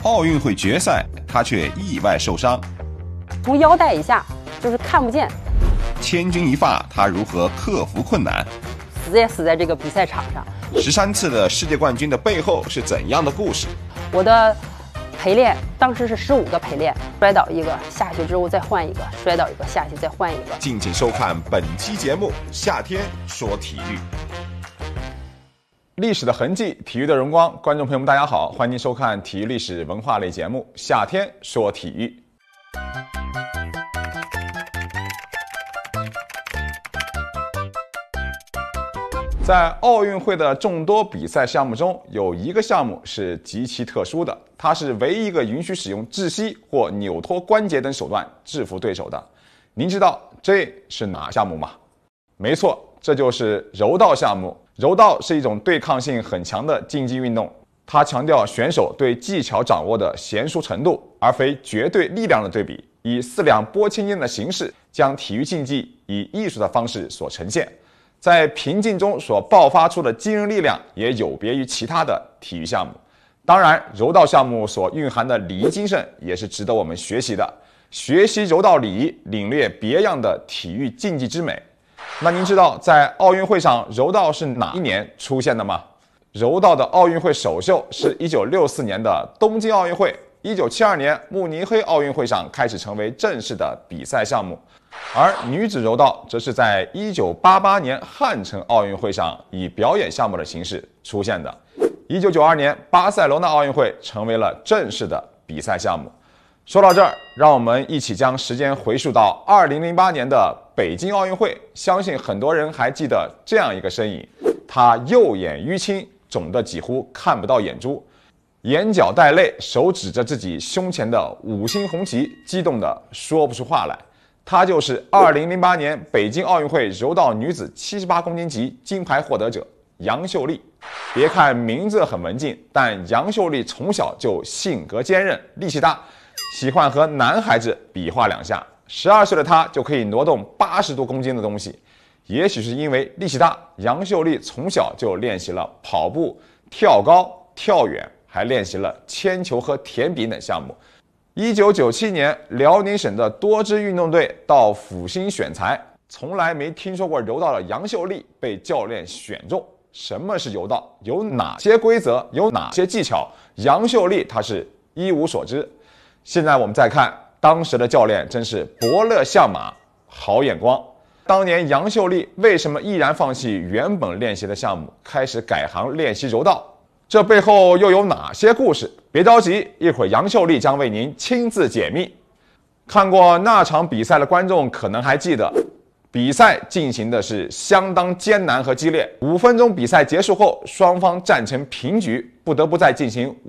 奥运会决赛，他却意外受伤， 从腰带以下就是看不见。 千钧一发，他如何克服困难？ 死也死在这个比赛场上。 13次的世界冠军的背后是怎样的故事？ 我的陪练当时是15个陪练，摔倒一个下去之后再换一个，摔倒一个下去再换一个。 敬请收看本期节目《夏天说体育》。 历史的痕迹，体育的荣光。观众朋友们，大家好，欢迎收看体育历史文化类节目《夏天说体育》。在奥运会的众多比赛项目中，有一个项目是极其特殊的，它是唯一一个允许使用窒息或扭脱关节等手段制服对手的。您知道这是哪项目吗？没错，这就是柔道项目。柔道是一种对抗性很强的竞技运动，它强调选手对技巧掌握的娴熟程度，而非绝对力量的对比，以四两拨千斤的形式将体育竞技以艺术的方式所呈现。在平静中所爆发出的惊人力量也有别于其他的体育项目。当然，柔道项目所蕴含的礼仪精神也是值得我们学习的。学习柔道礼仪，领略别样的体育竞技之美。那您知道在奥运会上柔道是哪一年出现的吗？柔道的奥运会首秀是1964年的东京奥运会，1972年慕尼黑奥运会上开始成为正式的比赛项目。而女子柔道则是在1988年汉城奥运会上以表演项目的形式出现的。1992年巴塞罗那奥运会成为了正式的比赛项目。说到这儿，让我们一起将时间回溯到2008年的北京奥运会。相信很多人还记得这样一个身影，他右眼淤青，肿得几乎看不到眼珠，眼角带泪，手指着自己胸前的5星红旗，激动得说不出话来。她就是2008年北京奥运会柔道女子78公斤级金牌获得者杨秀丽。别看名字很文静，但杨秀丽从小就性格坚韧，力气大，喜欢和男孩子比划两下。12岁的她就可以挪动80多公斤的东西。也许是因为力气大，杨秀丽从小就练习了跑步、跳高、跳远，还练习了铅球和田饼等项目。1997年，辽宁省的多支运动队到阜新选材，从来没听说过柔道的杨秀丽被教练选中。什么是柔道？有哪些规则？有哪些技巧？杨秀丽她是一无所知。现在我们再看，当时的教练真是伯乐相马，好眼光。当年杨秀丽为什么毅然放弃原本练习的项目，开始改行练习柔道？这背后又有哪些故事？别着急，一会儿杨秀丽将为您亲自解密。看过那场比赛的观众可能还记得，比赛进行的是相当艰难和激烈。5分钟比赛结束后，双方战成平局，不得不再进行